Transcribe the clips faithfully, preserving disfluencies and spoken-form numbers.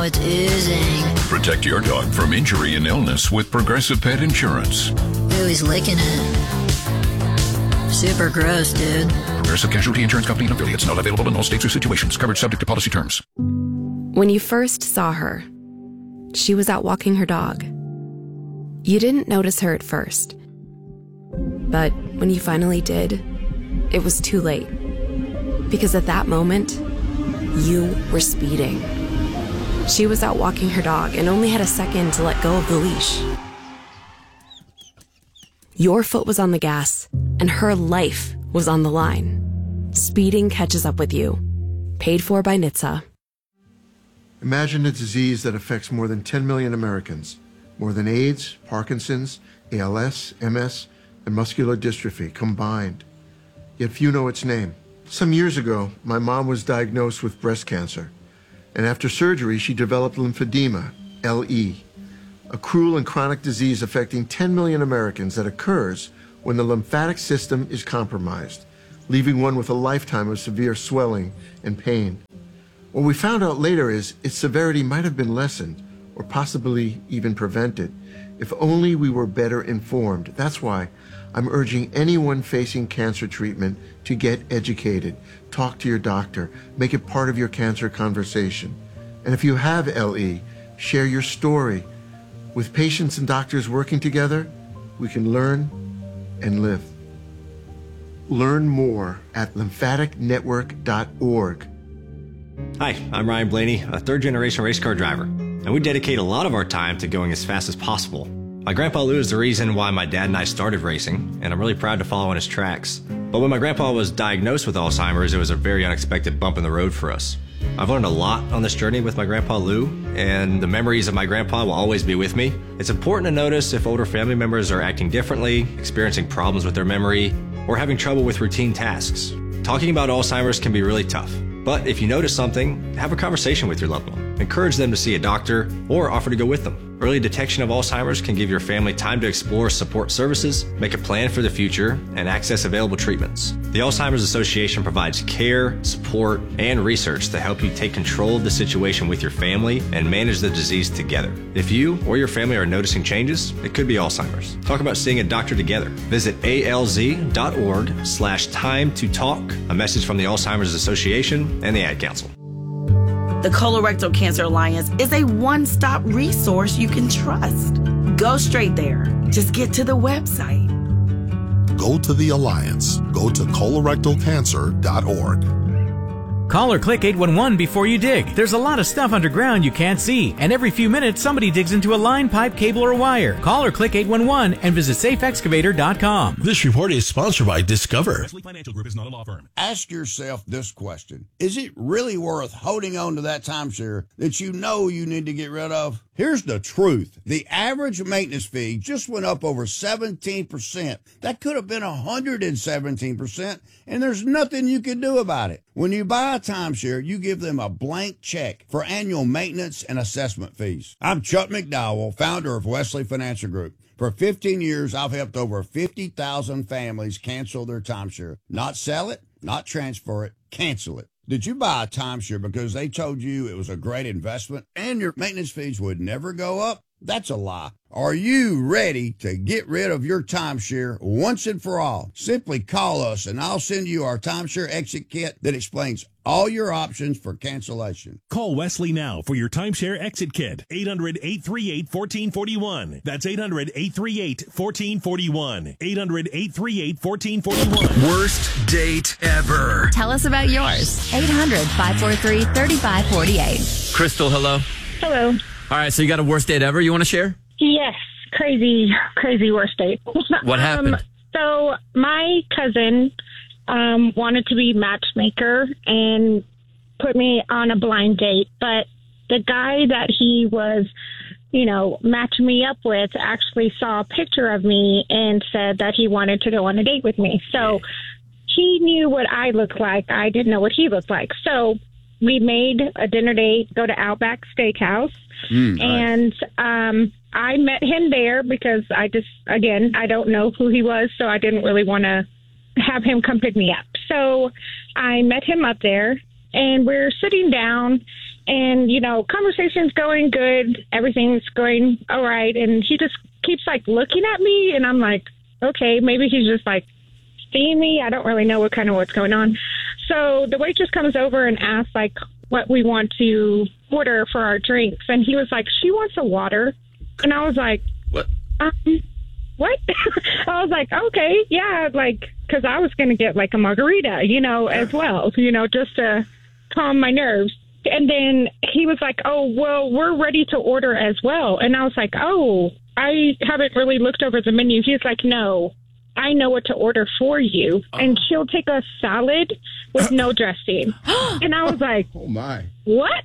It's oozing. Protect your dog from injury and illness with Progressive Pet Insurance. Ooh, he's licking it. Super gross, dude. Progressive Casualty Insurance Company and affiliates. Not available in all states or situations. Coverage subject to policy terms. When you first saw her, she was out walking her dog. You didn't notice her at first. But when you finally did, it was too late. Because at that moment, you were speeding. She was out walking her dog and only had a second to let go of the leash. Your foot was on the gas, and her life was on the line. Speeding catches up with you. Paid for by N H T S A. Imagine a disease that affects more than ten million Americans. More than AIDS, Parkinson's, A L S, M S, and muscular dystrophy combined. Yet few know its name. Some years ago, my mom was diagnosed with breast cancer. And after surgery, she developed lymphedema, L E, a cruel and chronic disease affecting ten million Americans that occurs when the lymphatic system is compromised, leaving one with a lifetime of severe swelling and pain. What we found out later is its severity might have been lessened or possibly even prevented if only we were better informed. That's why I'm urging anyone facing cancer treatment to get educated. Talk to your doctor. Make it part of your cancer conversation. And if you have L E, share your story. With patients and doctors working together, we can learn and live. Learn more at lymphatic network dot org. Hi, I'm Ryan Blaney, a third-generation race car driver, and we dedicate a lot of our time to going as fast as possible. My grandpa Lou is the reason why my dad and I started racing, and I'm really proud to follow in his tracks. But when my grandpa was diagnosed with Alzheimer's, it was a very unexpected bump in the road for us. I've learned a lot on this journey with my grandpa Lou, and the memories of my grandpa will always be with me. It's important to notice if older family members are acting differently, experiencing problems with their memory, or having trouble with routine tasks. Talking about Alzheimer's can be really tough. But if you notice something, have a conversation with your loved one. Encourage them to see a doctor or offer to go with them. Early detection of Alzheimer's can give your family time to explore support services, make a plan for the future, and access available treatments. The Alzheimer's Association provides care, support, and research to help you take control of the situation with your family and manage the disease together. If you or your family are noticing changes, it could be Alzheimer's. Talk about seeing a doctor together. Visit alz.org slash time to talk. A message from the Alzheimer's Association and the Ad Council. The Colorectal Cancer Alliance is a one-stop resource you can trust. Go straight there. Just get to the website. Go to the Alliance. Go to colorectal cancer dot org. Call or click eight one one before you dig. There's a lot of stuff underground you can't see, and every few minutes somebody digs into a line, pipe, cable, or wire. Call or click eight one one and visit safe excavator dot com. This report is sponsored by Discover. Wesley Financial Group is not a law firm. Ask yourself this question. Is it really worth holding on to that timeshare that you know you need to get rid of? Here's the truth. The average maintenance fee just went up over seventeen percent. That could have been one hundred seventeen percent, and there's nothing you can do about it. When you buy a timeshare, you give them a blank check for annual maintenance and assessment fees. I'm Chuck McDowell, founder of Wesley Financial Group. For fifteen years, I've helped over fifty thousand families cancel their timeshare. Not sell it, not transfer it, cancel it. Did you buy a timeshare because they told you it was a great investment and your maintenance fees would never go up? That's a lie. Are you ready to get rid of your timeshare once and for all? Simply call us and I'll send you our timeshare exit kit that explains all your options for cancellation. Call Wesley now for your timeshare exit kit. eight hundred, eight three eight, one four four one. That's eight hundred, eight three eight, one four four one. eight hundred, eight three eight, one four four one. Worst date ever. Tell us about yours. eight hundred, five four three, three five four eight. Crystal, hello. Hello. All right, so you got a worst date ever you want to share? Yes. Crazy, crazy worst date. What happened? Um, so my cousin um, wanted to be matchmaker and put me on a blind date, but the guy that he was, you know, matching me up with actually saw a picture of me and said that he wanted to go on a date with me. So he knew what I looked like. I didn't know what he looked like. So we made a dinner date, go to Outback Steakhouse, mm, and um, I met him there because I just, again, I don't know who he was, so I didn't really want to have him come pick me up. So I met him up there, and we're sitting down, And, you know, conversation's going good. Everything's going all right. And he just keeps, like, looking at me. And I'm like, okay, maybe he's just, like, seeing me. I don't really know what kind of what's going on. So the waitress comes over and asks, like, what we want to order for our drinks. And he was like, she wants a water. And I was like, what? Um, what? I was like, okay, yeah, like, because I was going to get, like, a margarita, you know, as well, you know, just to calm my nerves. And then he was like, oh, well, we're ready to order as well. And I was like, oh, I haven't really looked over the menu. He's like, no, I know what to order for you. Oh. And she'll take a salad with no dressing. And I was like, oh, my. What?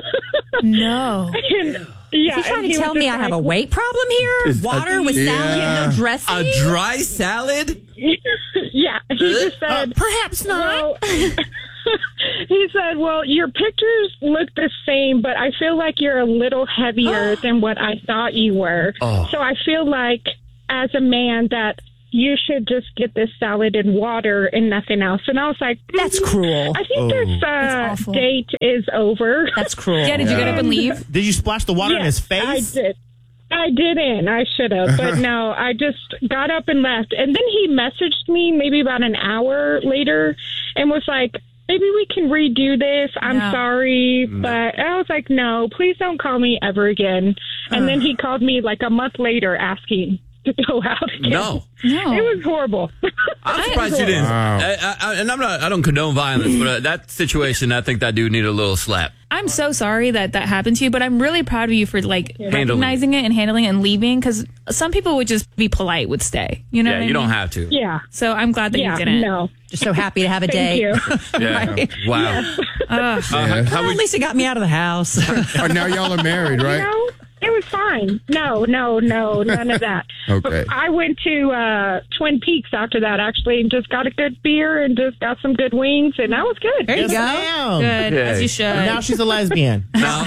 No. And, yeah, Is he trying to he tell me I like, have a weight problem here? Is Water a, with yeah. salad and no dressing? A dry salad? Yeah. He just said, uh, perhaps not. Well, he said, well, your pictures look the same, but I feel like you're a little heavier than what I thought you were. Oh. So I feel like as a man that you should just get this salad and water and nothing else. And I was like, that's cruel. I think oh. this uh, date is over. That's cruel. Yeah, did you get up and leave? Did you splash the water yes, in his face? I did. I didn't. I should have. But no, I just got up and left. And then he messaged me maybe about an hour later and was like, maybe we can redo this. I'm no. sorry. No. But I was like, no, please don't call me ever again. And uh. then he called me like a month later asking to go out again. No. No. It was horrible. I'm surprised you didn't. Wow. I, I, and I'm not, I don't condone violence, but uh, that situation, I think that dude needed a little slap. I'm so sorry that that happened to you, but I'm really proud of you for like handling recognizing it and handling it and leaving, because some people would just be polite, would stay. You know yeah, what I you mean? don't have to. Yeah. So I'm glad that yeah, you didn't. No. Just so happy to have a Thank date. you. Yeah. Right. Wow. Yes. Uh, uh, how, how well, at least it got me out of the house. Oh, now y'all are married, right? No, it was fine. No, no, no, none of that. Okay. I went to uh, Twin Peaks after that, actually, and just got a good beer and just got some good wings, and that was good. There you Yes, go. ma'am. Good, Okay. as you should. Now she's a lesbian. No.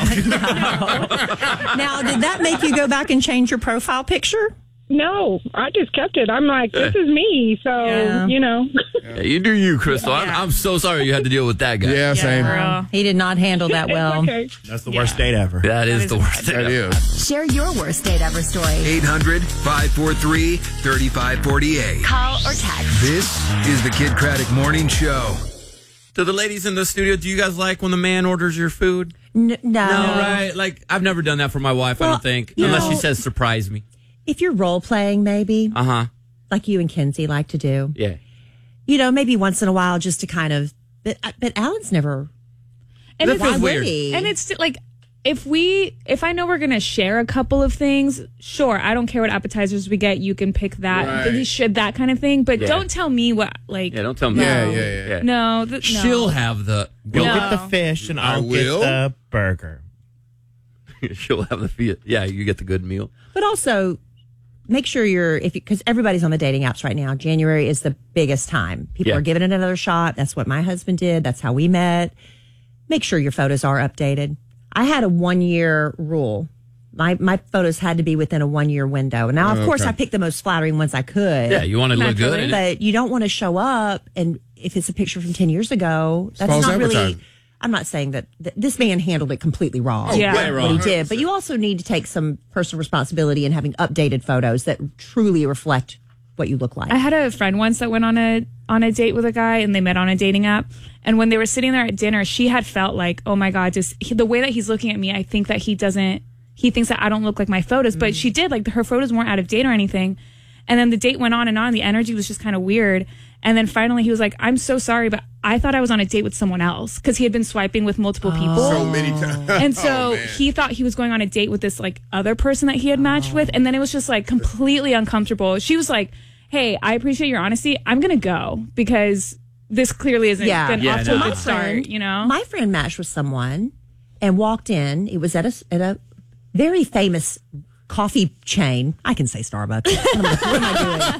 Now, did that make you go back and change your profile picture? No, I just kept it. I'm like, this is me, so, Yeah. you know. Yeah, you do you, Crystal. I'm, I'm so sorry you had to deal with that guy. Yeah, same. Girl. He did not handle that well. Okay. That's the worst date ever. That is is the worst thing. That is. Share your worst date ever story. eight hundred, five four three, three five four eight. Call or text. This is the Kid Craddock Morning Show. To the ladies in the studio, do you guys like when the man orders your food? N- no. No, right? Like, I've never done that for my wife, I Well, don't think. you Unless know- she says surprise me. If you're role playing, maybe, Uh-huh. like you and Kenzie like to do, Yeah. you know, maybe once in a while just to kind of, but, but Alan's never, And That it's, feels why weird. would he? and it's like, if we, if I know we're going to share a couple of things, sure, I don't care what appetizers we get. You can pick that. Right. We should, that kind of thing. But Yeah. don't tell me what, like. Yeah, don't tell me. Yeah, No. yeah, yeah. Yeah. No, th- no. She'll have the. You'll No. get the fish, and I I'll get will. the burger. She'll have the fee. Yeah, you get the good meal. but also make sure you're, if because everybody's on the dating apps right now. January is the biggest time. People Yeah. are giving it another shot. That's what my husband did. That's how we met. Make sure your photos are updated. I had a one year rule. My my photos had to be within a one year window. Now, of Oh, course, okay. I picked the most flattering ones I could. Yeah, you want to look good. But you don't want to show up, and if it's a picture from ten years ago, that's False not really. advertising. I'm not saying that th- this man handled it completely wrong. Oh, Yeah. way what wrong. he did, but you also need to take some personal responsibility in having updated photos that truly reflect what you look like. I had a friend once that went on a on a date with a guy, and they met on a dating app. And when they were sitting there at dinner, she had felt like, oh my God, just he, the way that he's looking at me, I think that he doesn't, he thinks that I don't look like my photos. But she did, like her photos weren't out of date or anything. And then the date went on and on. The energy was just kind of weird. And then finally he was like, I'm so sorry, but I thought I was on a date with someone else, because he had been swiping with multiple people. So many times. And so Oh, man. he thought he was going on a date with this like other person that he had matched with. And then it was just like completely uncomfortable. She was like, hey, I appreciate your honesty. I'm going to go because this clearly isn't Yeah. been Yeah, off to no. a My good start, friend- you know? My friend matched with someone and walked in. It was at a at a very famous coffee chain. I can say Starbucks. What am I, what am I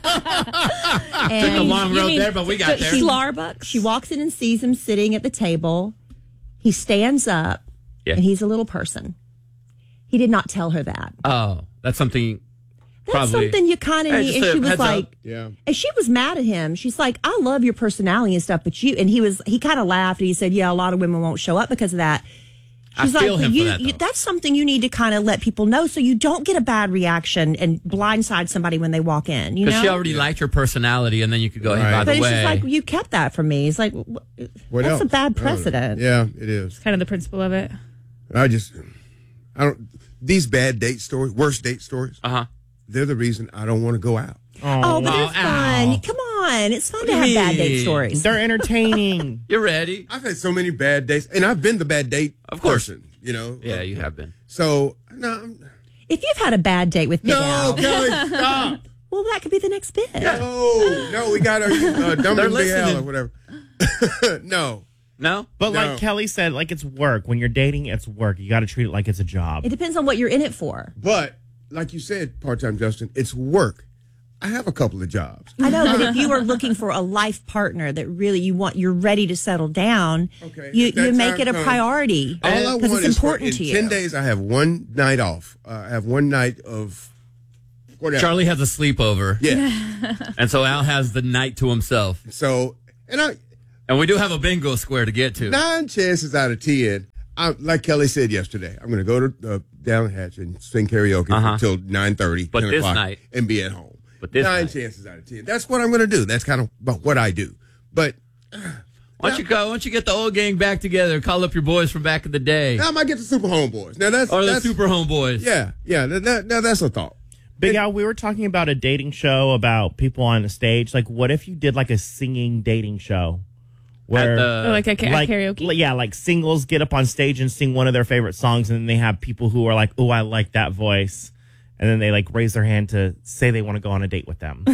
doing? And Took a long You road mean there, but we got there. she- Starbucks? She walks in and sees him sitting at the table. He stands up, Yeah. and he's a little person. He did not tell her that. Oh, that's something. That's Probably. something you kind of Hey, need. just And a she was heads up. like, Yeah. and she was mad at him. She's like, I love your personality and stuff, but you, and he was, he kind of laughed and he said, yeah, a lot of women won't show up because of that. I feel him you, for that, you, though. that's something you need to kind of let people know so you don't get a bad reaction and blindside somebody when they walk in. You Because know, she already liked your personality, and then you could go, hey, Right. by but the it's way. just like you kept that from me. It's like wh- What that's else? a bad I don't know. precedent. Yeah, it is. Kind of the principle of it. I just, I don't. These bad date stories, worst date stories. Uh huh. They're the reason I don't want to go out. Oh, but they're Oh, fun. ow. Come on, it's fun What to do have you bad date mean? stories. They're entertaining. You're ready. I've had so many bad dates, and I've been the bad date Of course. person. You know. Yeah, you have been. So no, I'm- If you've had a bad date with Big no, Al, Kelly, stop. well, that could be the next bit. No, no, we got our uh, dumb They're and Big Al listening. or whatever. No. No? But No. like Kelly said, like it's work. When you're dating, it's work. You got to treat it like it's a job. It depends on what you're in it for. But like you said, part-time Justin, it's work. I have a couple of jobs. I know, but if you are looking for a life partner that really you want, you're ready to settle down. Okay, you if that you make time it a comes, priority All I because want it's is for- important in to you. ten days, I have one night off. Uh, I have one night of whatever. Charlie has a sleepover. Yeah. And so Al has the night to himself. So, and I, And we do have a bingo square to get to. nine chances out of ten, I, like Kelly said yesterday, I'm going to go to uh, down Hatch and sing karaoke Uh-huh. until nine thirty, But ten this o'clock, night- and be at home. But this nine night- chances out of ten. That's what I'm going to do. That's kind of about what I do. But Why don't you go? Why don't you get the old gang back together? Call up your boys from back in the day, now I might get the Super Homeboys. Now that's or the that's, Super Homeboys. Yeah, yeah. That, that, now that's a thought. Big Al, we were talking about a dating show about people on the stage. Like, what if you did like a singing dating show? Where, the- Or like a, ca- like, karaoke. Yeah, like singles get up on stage and sing one of their favorite songs, and then they have people who are like, "Oh, I like that voice," and then they like raise their hand to say they want to go on a date with them.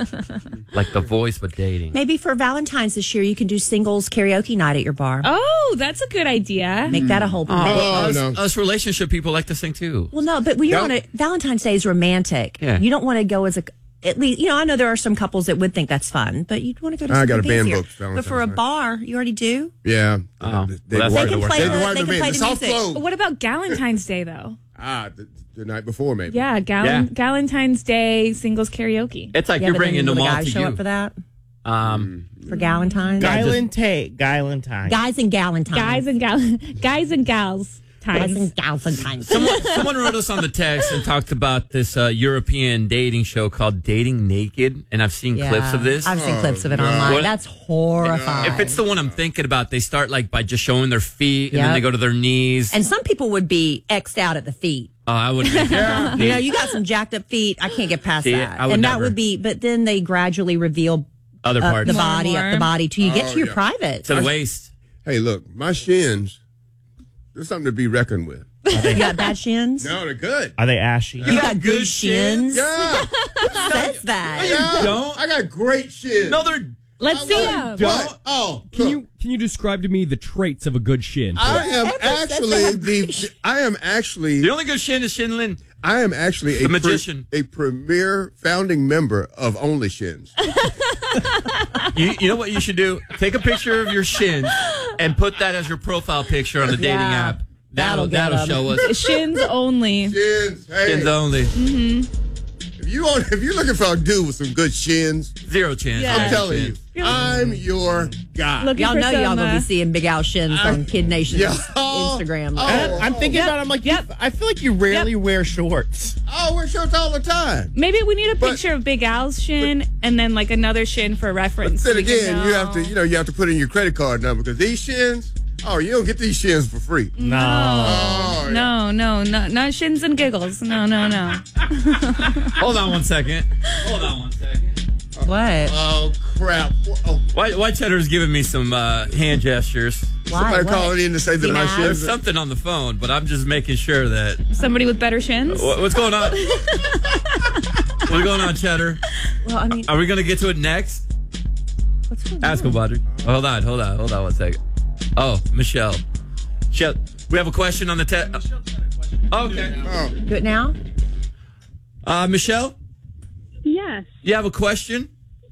Like The Voice, but dating. Maybe for Valentine's this year, you can do singles karaoke night at your bar. Oh, that's a good idea. Make that a whole. Oh, Oh, us, no. us relationship people like to sing too. Well, no, but when you're No. on a Valentine's Day is romantic. Yeah. You don't want to go as a. At least, you know, I know there are some couples that would think that's fun, but you'd want to go to I something got a band fancier. booked But for a Valentine's night. bar, you already do. Yeah. Oh, They- well, they that's wired- They can work play out. the- they wired they the can band. play The the soft music. flow. What about Galentine's Day though? Ah, the, the night before maybe. Yeah, Gal- Yeah. Galentine's Day singles karaoke. It's like Yeah, you're but then bringing will them the all guys to show you. up for that Um, for Galentine's. Galentine, Galentine. Guys and Galentine's. Guys and gal, guys and gals. Guys Times. and Galentine's. someone, someone wrote us on the text and talked about this uh, European dating show called Dating Naked, and I've seen Yeah, clips of this. I've seen Oh, clips of it no. online. What- That's horrifying. If it's the one I'm thinking about, they start like by just showing their feet, and then Yep. they go to their knees. and some people would be X'd out at the feet. Oh, I would. Yeah. You know, you got some jacked up feet. I can't get past See, that. I would and that never. would be, but then they gradually reveal Other uh, parts the More and body, more. up the body till you get Oh, to your yeah. private. to the waist. Hey, look, my shins, there's something to be reckoned with. You got bad shins? No, they're good. Are they ashy? You got good shins? Yeah. Who says that? yeah. don't? I got great shins. No, they're. Let's see them. What? Oh, Can look, you can you describe to me the traits of a good shin? I am Ever said actually that? the. I am actually. The only good shin is Shinlin. I am actually a The magician. a premier founding member of Only Shins. You, you know what you should do? Take a picture of your shins and put that as your profile picture on the dating Yeah. app. That'll That'll that'll, get 'em. show us. Shins only. Shins. Hey, Shins only. if you want, if you're looking for a dude with some good shins, Zero chance. Yeah. I'm telling Shins. you, I'm your guy. Looking Y'all for know y'all some, gonna be uh, seeing Big Al shins on Kid Nation's Yeah. Instagram. Oh. And I'm thinking Yep. about it, I'm like, Yep. you- I feel like you rarely wear shorts. Oh, wear shorts all the time. Maybe we need a But- picture of Big Al's shin and then like another shin for reference. Then We can again, you have to, know. you know, you have to put in your credit card number because these shins. Oh, you don't get these shins for free. No. Oh, No, no, no, not shins and giggles. No, no, no. Hold on one second. Hold on one second. What? Oh crap! Oh, White, White Cheddar's giving me some uh, hand gestures. Why? somebody What? calling in to say that You my mad? There's shins. Are, something on the phone, but I'm just making sure that. Somebody with better shins. What, what's going on? What's going on, Cheddar? Well, I mean, Are we going to get to it next? what's going Ask him, on? Audrey. Hold on, hold on, hold on one second. Oh, Michelle. Michelle, we have a question on the test. Okay. oh. Do it now? Uh, Michelle, Yes. you have a question?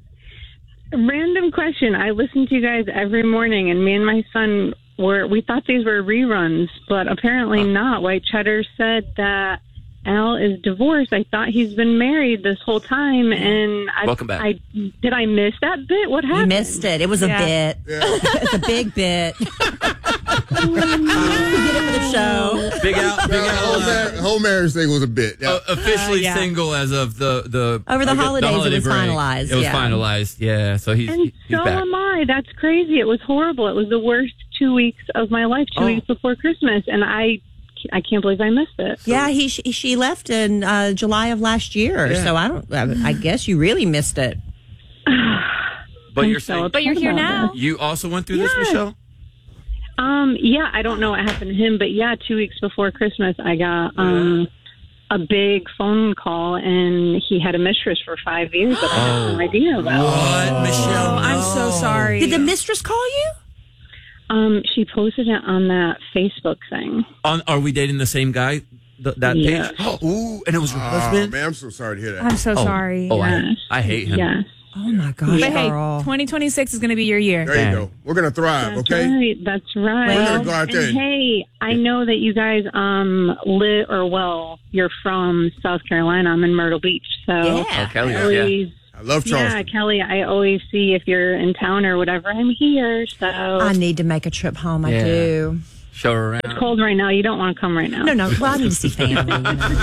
Random question. I listen to you guys every morning, and me and my son were, we thought these were reruns, but apparently not. White Cheddar said that Al is divorced. I thought he's been married this whole time, and I, Welcome back. I did I miss that bit? What happened? You missed it. It was a Yeah. bit. It's a big bit. You get it for the show. Big Al, Big The Al, whole, uh, mar- whole marriage thing was a bit. Yeah. uh, officially Uh, yeah. single as of the the Over the I guess, holidays, it holiday was break. finalized, It was yeah. finalized. Yeah. So he's And he's so back. am I. That's crazy. It was horrible. It was the worst two weeks of my life, two Oh. weeks before Christmas. And I I can't believe I missed it. Yeah, he she, she left in uh, July of last year. Yeah. So I don't. I, I guess you really missed it. But you're so saying But you're here about now. you also went through this, Yes. Michelle? Um, yeah, I don't know what happened to him, but yeah, two weeks before Christmas, I got um a big phone call, and he had a mistress for five years that I had no idea about. What, Michelle? Oh, I'm so sorry. Did the mistress call you? Um, she posted it on that Facebook thing. On, are we dating the same guy? Th- that Yes. page? Oh, ooh, and it was her Oh, husband. man, I'm so sorry to hear that. I'm so Oh. sorry. Oh, Yes. I, I hate him. Yes. Oh my gosh, But hey, Carl. twenty twenty-six is going to be your year. There you go. We're going to thrive, That's okay? right. That's right. We're gonna go out there And and- hey, I know that you guys um live or well, you're from South Carolina. I'm in Myrtle Beach, so Yeah. Oh, Kelly, I yeah. always, I love yeah, Charleston. Kelly. I always see if you're in town or whatever. I'm here, so I need to make a trip home. I Yeah. do. Show her around. it's cold right now. You don't want to come right now. No, no. Well, I need to see family. You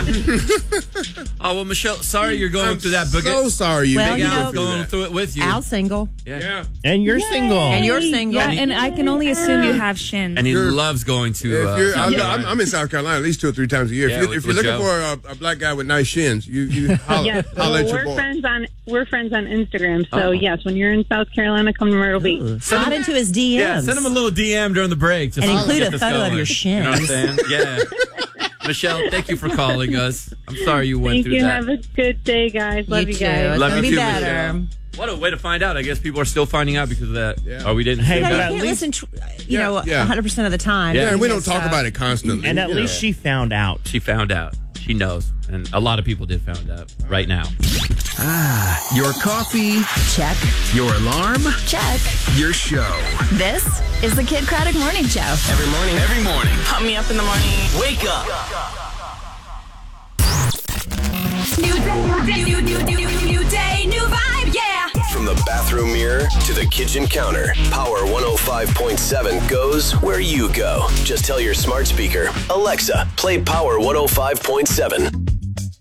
know. Oh, well, Michelle, sorry you're going I'm through that. Big, so sorry you Well, Big you Al's know- going through it with you. Al's single, yeah. Yeah. And you're single. and you're single. Yeah, and I can only assume you have shins. And he You're- loves going to. If Uh, you're, South I'm, Carolina. I'm, I'm in South Carolina at least two or three times a year. Yeah, if you're, with- if you're with looking Joe. for a, a black guy with nice shins, you you holler, Yes, holler well, at your we're boy. friends on we're friends on Instagram. So Oh. yes, when you're in South Carolina, come to Myrtle Beach. Slide into his D Ms. Yeah, send him a little D M during the break. Just And to include get a this photo of going. your You know what I'm shins. saying? Yeah. Michelle, thank you for calling us. I'm sorry you went Thank through you. that. Have a good day, guys. Love you, too. guys. It's Love gonna you be too, better. Michelle. What a way to find out. I guess people are still finding out because of that. Yeah. Or we didn't Hey, say Yeah, but you at can't least- listen, to, you Yeah, know, yeah. one hundred percent of the time. Yeah, Yeah, and we don't Because, talk uh, about it constantly. And at you least know. she found out. She found out. She knows. And a lot of people did find out right now. Ah, your coffee, Check. your alarm, Check. your show. This is the Kid Craddock Morning Show. Every morning. Every morning. Pump me up in the morning. Wake up. New day, new, new, new, new, new day, new vibe, yeah. From the bathroom mirror to the kitchen counter, Power one oh five point seven goes where you go. Just tell your smart speaker, Alexa, play Power one oh five point seven.